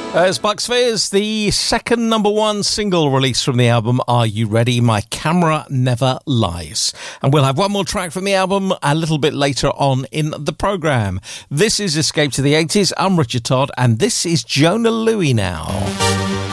It's Bucks Fizz, the second number one single released from the album Are You Ready? My Camera Never Lies. And we'll have one more track from the album a little bit later on in the programme. This is Escape to the 80s. I'm Richard Todd, and this is Jona Lewie now.